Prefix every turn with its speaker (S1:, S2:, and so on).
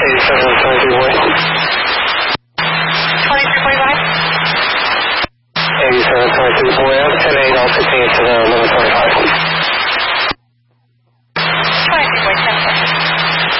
S1: 8723 boy.
S2: 2345?
S1: 8723 boy, I'm 10-8, I'll continue to